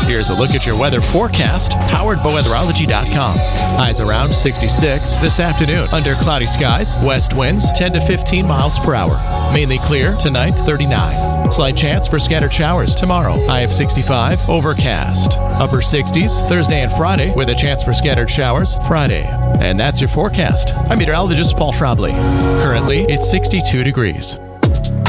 Here's a look at your weather forecast, powered by weatherology.com. Highs around 66 this afternoon. Under cloudy skies, west winds 10 to 15 miles per hour. Mainly clear tonight, 39. Slight chance for scattered showers tomorrow. High of 65, overcast. Upper 60s Thursday and Friday with a chance for scattered showers Friday. And that's your forecast. I'm meteorologist Paul Schrabley. Currently, it's 62 degrees.